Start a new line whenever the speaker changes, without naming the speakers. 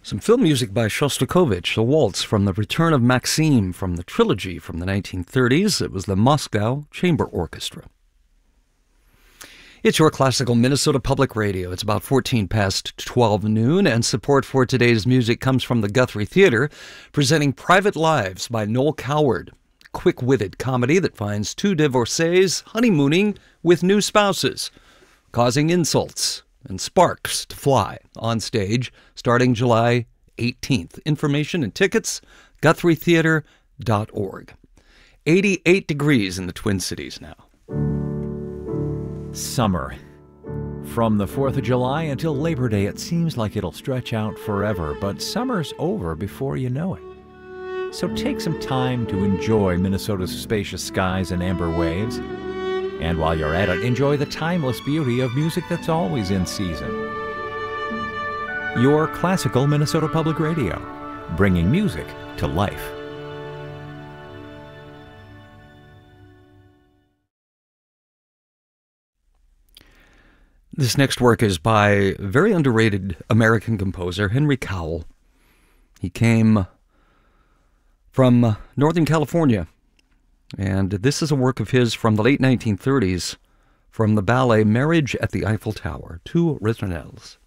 Some film music by Shostakovich, a waltz from The Return of Maxim from the trilogy from the 1930s. It was the Moscow Chamber Orchestra. It's your classical Minnesota Public Radio. It's about 14 past 12 noon, and support for today's music comes from the Guthrie Theater, presenting Private Lives by Noel Coward, a quick-witted comedy that finds two divorcees honeymooning with new spouses, causing insults and sparks to fly on stage starting July 18th. Information and tickets, GuthrieTheater.org. 88 degrees in the Twin Cities now.
Summer. From the 4th of July until Labor Day, it seems like it'll stretch out forever, but summer's over before you know it. So take some time to enjoy Minnesota's spacious skies and amber waves. And while you're at it, enjoy the timeless beauty of music that's always in season. Your classical Minnesota Public Radio, bringing music to life.
This next work is by a very underrated American composer, Henry Cowell. He came from Northern California, and this is a work of his from the late 1930s from the ballet Marriage at the Eiffel Tower, Two Ritournelles.